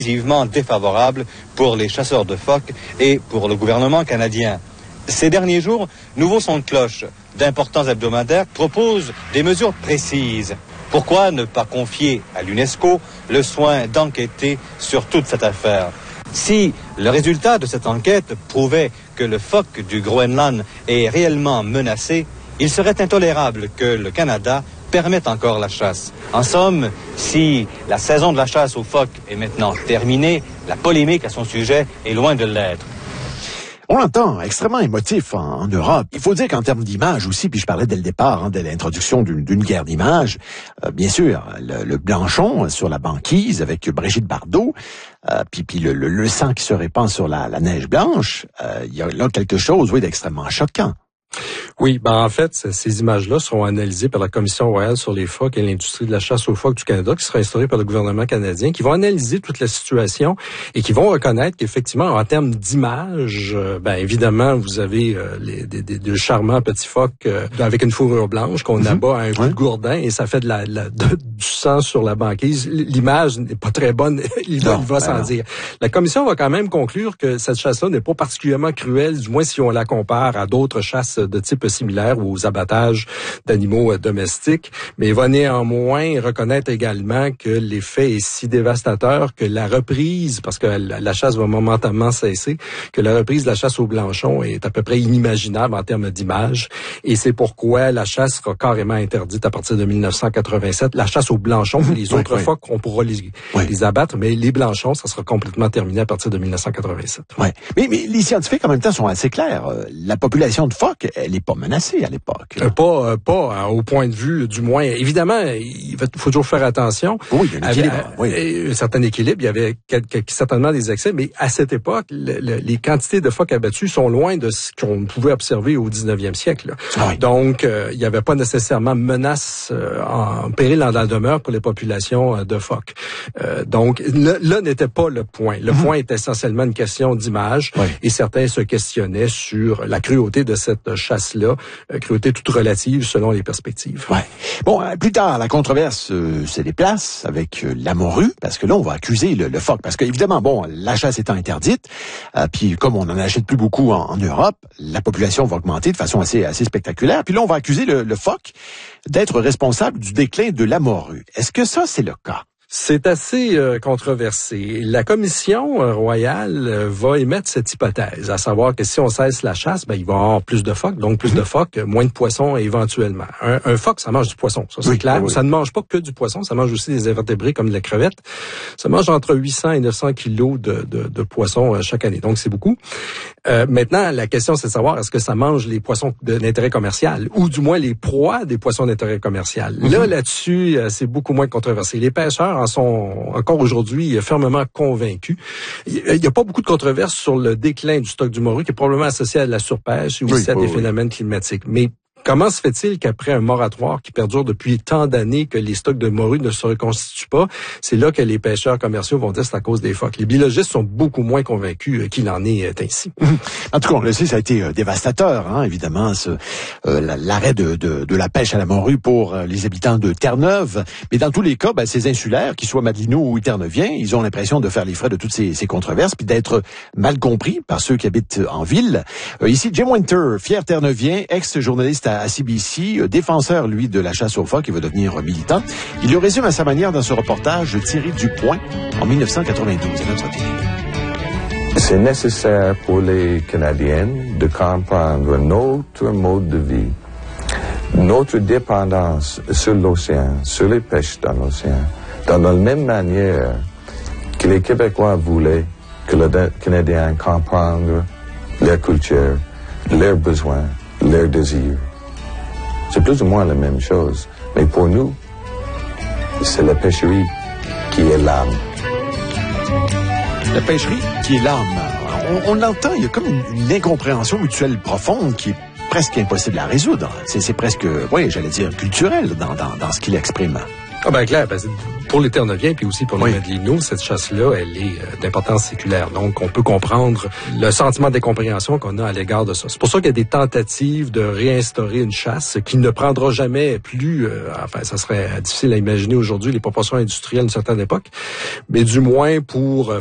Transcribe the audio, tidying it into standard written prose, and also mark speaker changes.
Speaker 1: décisivement défavorable pour les chasseurs de phoques et pour le gouvernement canadien. Ces derniers jours, nouveaux sons de cloche d'importants hebdomadaires proposent des mesures précises. Pourquoi ne pas confier à l'UNESCO le soin d'enquêter sur toute cette affaire? Si le résultat de cette enquête prouvait que le phoque du Groenland est réellement menacé, il serait intolérable que le Canada permette encore la chasse. En somme, si la saison de la chasse aux phoques est maintenant terminée, la polémique à son sujet est loin de l'être.
Speaker 2: On l'entend, extrêmement émotif en Europe. Il faut dire qu'en termes d'image aussi, puis je parlais dès le départ, dès l'introduction d'une guerre d'image, bien sûr, le Blanchon sur la banquise avec Brigitte Bardot, puis le sang qui se répand sur la neige blanche, il y a là quelque chose, oui, d'extrêmement choquant.
Speaker 3: Oui, en fait, ces images-là seront analysées par la Commission royale sur les phoques et l'industrie de la chasse aux phoques du Canada, qui sera instaurée par le gouvernement canadien, qui vont analyser toute la situation et qui vont reconnaître qu'effectivement, en termes d'image, évidemment, vous avez de charmants petits phoques avec une fourrure blanche qu'on abat à un coup de gourdin et ça fait du sang sur la banquise. L'image n'est pas très bonne, il va sans dire. La Commission va quand même conclure que cette chasse-là n'est pas particulièrement cruelle, du moins si on la compare à d'autres chasses de type similaire ou aux abattages d'animaux domestiques, mais il va néanmoins reconnaître également que l'effet est si dévastateur que la reprise, parce que la chasse va momentanément cesser, que la reprise de la chasse au Blanchon est à peu près inimaginable en termes d'image, et c'est pourquoi la chasse sera carrément interdite à partir de 1987. La chasse au Blanchon, les autres phoques, on pourra les abattre, mais les Blanchons, ça sera complètement terminé à partir de 1987.
Speaker 2: Ouais. Mais les scientifiques, en même temps, sont assez clairs. La population de phoques, elle n'est pas menacée à l'époque.
Speaker 3: Pas au point de vue, du moins. Évidemment, il faut toujours faire attention.
Speaker 2: Oui, il y a un équilibre.
Speaker 3: Un certain équilibre. Il y avait certainement des excès, mais à cette époque, les quantités de phoques abattus sont loin de ce qu'on pouvait observer au 19e siècle. Donc, il n'y avait pas nécessairement menace en péril en la demeure pour les populations de phoques. Donc, là n'était pas le point. Le point était essentiellement une question d'image, et certains se questionnaient sur la cruauté de cette chasse-là, cruauté toute relative selon les perspectives.
Speaker 2: Ouais. Bon, plus tard, la controverse se déplace avec la morue, parce que là, on va accuser le phoque. Parce qu'évidemment, la chasse étant interdite, puis comme on n'en achète plus beaucoup en Europe, la population va augmenter de façon assez spectaculaire. Puis là, on va accuser le phoque d'être responsable du déclin de la morue. Est-ce que ça, c'est le cas?
Speaker 3: C'est assez controversé. La Commission royale va émettre cette hypothèse, à savoir que si on cesse la chasse, il va y avoir plus de phoques, donc plus de phoques, moins de poissons éventuellement. Un phoque, ça mange du poisson, ça c'est clair. Ça ne mange pas que du poisson, ça mange aussi des invertébrés comme de la crevette. Ça mange entre 800 et 900 kilos de poissons chaque année, donc c'est beaucoup. Maintenant, la question c'est de savoir est-ce que ça mange les poissons d'intérêt commercial, ou du moins les proies des poissons d'intérêt commercial. Là-dessus, c'est beaucoup moins controversé. Les pêcheurs en sont encore aujourd'hui fermement convaincus. Il n'y a pas beaucoup de controverses sur le déclin du stock du morue, qui est probablement associé à la surpêche ou aussi à des phénomènes climatiques. Mais comment se fait-il qu'après un moratoire qui perdure depuis tant d'années, que les stocks de morue ne se reconstituent pas, c'est là que les pêcheurs commerciaux vont dire que c'est à cause des phoques. Les biologistes sont beaucoup moins convaincus qu'il en est ainsi.
Speaker 2: En tout cas, on le sait, ça a été dévastateur, évidemment, l'arrêt de la pêche à la morue pour les habitants de Terre-Neuve. Mais dans tous les cas, ces insulaires, qu'ils soient Madelinots ou Terre-Neuviens, ils ont l'impression de faire les frais de toutes ces controverses, puis d'être mal compris par ceux qui habitent en ville. Ici, Jim Winter, fier Terre-Neuvien, ex-journaliste à CBC, défenseur, lui, de la chasse aux phoques, il va devenir militant. Il le résume à sa manière dans ce reportage tiré du Point en 1992.
Speaker 4: C'est nécessaire pour les Canadiens de comprendre notre mode de vie, notre dépendance sur l'océan, sur les pêches dans l'océan, dans la même manière que les Québécois voulaient que les Canadiens comprennent leur culture, leurs besoins, leurs désirs. C'est plus ou moins la même chose. Mais pour nous, c'est la pêcherie qui est l'âme.
Speaker 2: La pêcherie qui est l'âme. On l'entend, il y a comme une incompréhension mutuelle profonde qui est presque impossible à résoudre. C'est presque, j'allais dire, culturel dans ce qu'il exprime.
Speaker 3: Ah ben clair, pour les Terre-Neuviens puis aussi pour les Madelinots, cette chasse-là, elle est d'importance séculaire. Donc, on peut comprendre le sentiment d'incompréhension qu'on a à l'égard de ça. C'est pour ça qu'il y a des tentatives de réinstaurer une chasse qui ne prendra jamais plus, ça serait difficile à imaginer aujourd'hui les proportions industrielles d'une certaine époque, mais du moins pour